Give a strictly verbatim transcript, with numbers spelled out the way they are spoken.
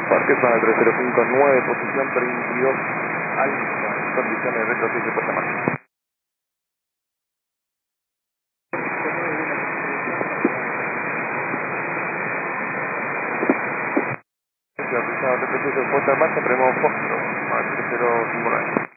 Parque zona tres cero cinco nueve, posición veintidós, alta, en condiciones de retroceso por semana. Si autorizado retroceso por semana, tenemos fondo, a tres cero cinco nueve.